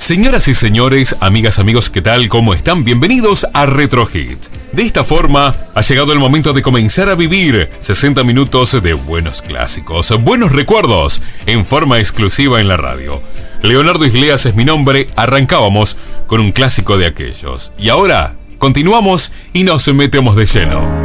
Señoras y señores, amigas, amigos, ¿qué tal? ¿Cómo están? Bienvenidos a Retro Hit. De esta forma, ha llegado el momento de comenzar a vivir 60 minutos de buenos clásicos, buenos recuerdos, en forma exclusiva en la radio. Leonardo Isleas es mi nombre, arrancábamos con un clásico de aquellos. Y ahora, continuamos y nos metemos de lleno.